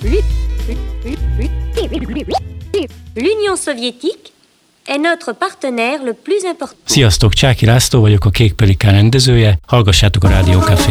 L'Union soviétique est notre partenaire le plus important. Sziasztok, Csáky László vagyok, a Kék Pelikán rendezője. Hallgassátok a Rádió Café.